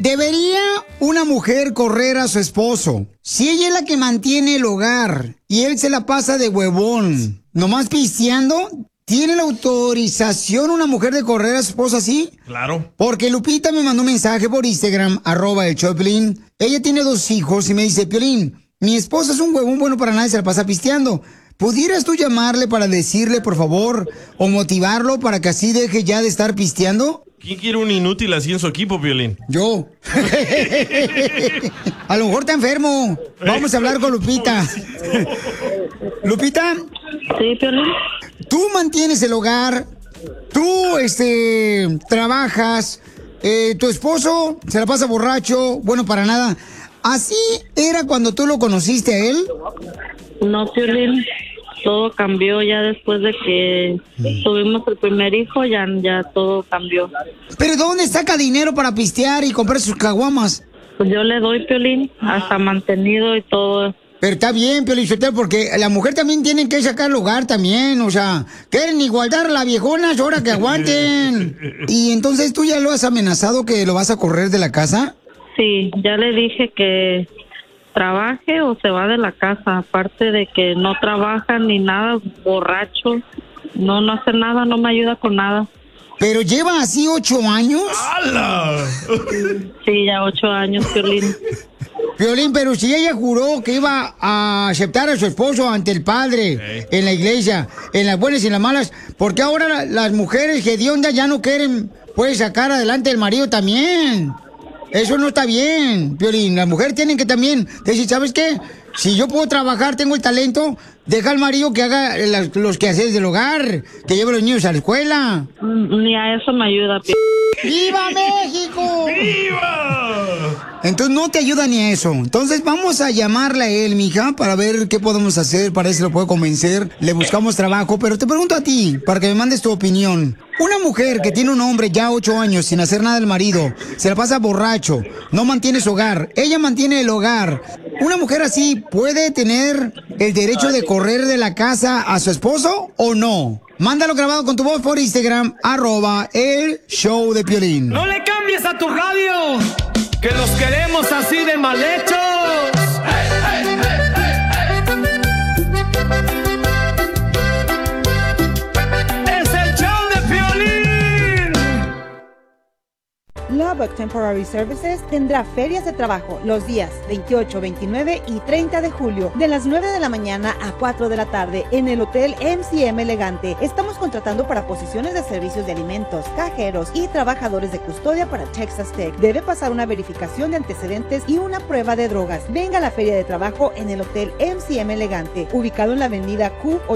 ¿Debería una mujer correr a su esposo si ella es la que mantiene el hogar y él se la pasa de huevón, nomás pisteando? ¿Tiene la autorización una mujer de correr a su esposo así? Claro. Porque Lupita me mandó un mensaje por Instagram, @el_Piolín. Ella tiene 2 hijos y me dice, Piolín, mi esposo es un huevón bueno para nada y se la pasa pisteando. ¿Pudieras tú llamarle para decirle, por favor, o motivarlo para que así deje ya de estar pisteando? ¿Quién quiere un inútil así en su equipo, Piolín? Yo. A lo mejor está enfermo. Vamos a hablar con Lupita. Lupita. Sí, Piolín. Tú mantienes el hogar, tú trabajas, tu esposo se la pasa borracho, bueno, para nada. ¿Así era cuando tú lo conociste a él? No, Piolín. Todo cambió ya después de que tuvimos el primer hijo, ya todo cambió. ¿Pero dónde saca dinero para pistear y comprar sus caguamas? Pues yo le doy, Piolín, hasta mantenido y todo. Pero está bien, Piolín, porque la mujer también tiene que sacar el hogar también, o sea, quieren igualdar a las viejonas, ahora que aguanten. Y entonces, ¿tú ya lo has amenazado que lo vas a correr de la casa? Sí, ya le dije que trabaje o se va de la casa, aparte de que no trabaja ni nada, borracho, no hace nada, no me ayuda con nada. ¿Pero lleva así 8 años? ¡Hala! Sí, ya 8 años, Piolín. Piolín, pero si ella juró que iba a aceptar a su esposo ante el padre en la iglesia, en las buenas y en las malas, ¿por qué ahora las mujeres hediondas ya no quieren, pues, sacar adelante el marido también? Eso no está bien, Piolín. Las mujeres tienen que también decir, ¿sabes qué? Si yo puedo trabajar, tengo el talento, deja al marido que haga los quehaceres del hogar, que lleve a los niños a la escuela. Ni a eso me ayuda, Piolín. ¡Viva México! ¡Viva! Entonces no te ayuda ni a eso. Entonces vamos a llamarle a él, mija, para ver qué podemos hacer, para ver si lo puedo convencer. Le buscamos trabajo, pero te pregunto a ti, para que me mandes tu opinión. Una mujer que tiene un hombre ya 8 años sin hacer nada del marido, se la pasa borracho, no mantiene su hogar, ella mantiene el hogar. ¿Una mujer así puede tener el derecho de correr de la casa a su esposo o no? Mándalo grabado con tu voz por Instagram, @el_show_de_Piolín. No le cambies a tu radio, que los queremos así de mal hechos. Es el show de Piolín. Lubbock Temporary Services tendrá ferias de trabajo los días 28, 29 y 30 de julio, de las 9 de la mañana a 4 de la tarde en el Hotel MCM Elegante. Estamos contratando para posiciones de servicios de alimentos, cajeros y trabajadores de custodia para Texas Tech. Debe pasar una verificación de antecedentes y una prueba de drogas. Venga a la feria de trabajo en el Hotel MCM Elegante, ubicado en la avenida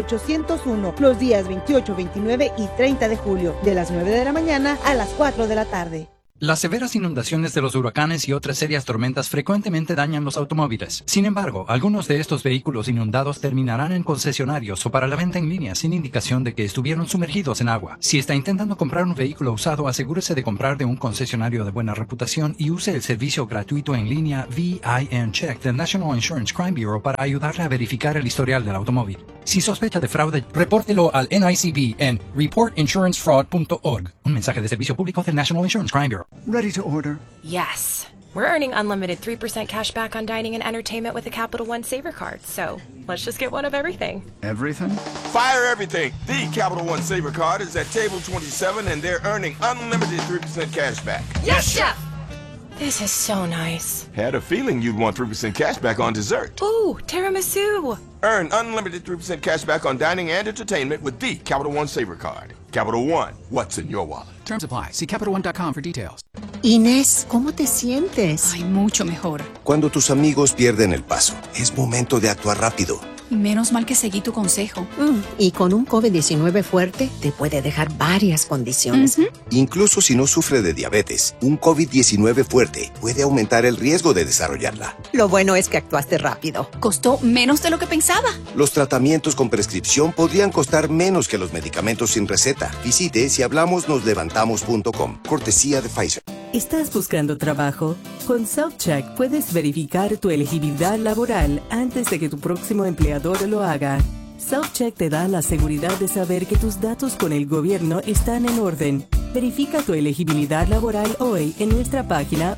Q801, los días 28, 29 y 30 de julio, de las 9 de la mañana a las 4 de la tarde. Las severas inundaciones de los huracanes y otras serias tormentas frecuentemente dañan los automóviles. Sin embargo, algunos de estos vehículos inundados terminarán en concesionarios o para la venta en línea sin indicación de que estuvieron sumergidos en agua. Si está intentando comprar un vehículo usado, asegúrese de comprar de un concesionario de buena reputación y use el servicio gratuito en línea VIN Check del National Insurance Crime Bureau para ayudarle a verificar el historial del automóvil. Si sospecha de fraude, repórtelo al NICB en reportinsurancefraud.org. Un mensaje de servicio público del National Insurance Crime Bureau. Ready to order? Yes. We're earning unlimited 3% cash back on dining and entertainment with the Capital One Saver Card, so let's just get one of everything. Everything? Fire everything. The Capital One Saver Card is at table 27 and they're earning unlimited 3% cash back. Yes, Chef! This is so nice. Had a feeling you'd want 3% cash back on dessert. Ooh, tiramisu! Earn unlimited 3% cash back on dining and entertainment with the Capital One Saver Card. Capital One, what's in your wallet? Terms apply. See CapitalOne.com for details. Inés, ¿cómo te sientes? Ay, mucho mejor. Cuando tus amigos pierden el paso, es momento de actuar rápido. Menos mal que seguí tu consejo. Y con un COVID-19 fuerte, te puede dejar varias condiciones. Incluso si no sufre de diabetes, un COVID-19 fuerte puede aumentar el riesgo de desarrollarla. Lo bueno es que actuaste rápido. Costó menos de lo que pensaba. Los tratamientos con prescripción podrían costar menos que los medicamentos sin receta. Visite sihablamosnoslevantamos.com. Cortesía de Pfizer. ¿Estás buscando trabajo? Con SelfCheck puedes verificar tu elegibilidad laboral antes de que tu próximo empleador lo haga. SelfCheck te da la seguridad de saber que tus datos con el gobierno están en orden. Verifica tu elegibilidad laboral hoy en nuestra página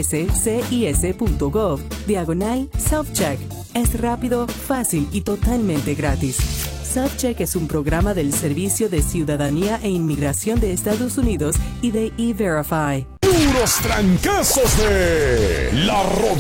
uscis.gov/self-check. Es rápido, fácil y totalmente gratis. SelfCheck es un programa del Servicio de Ciudadanía e Inmigración de Estados Unidos y de E-Verify. Puros trancazos de La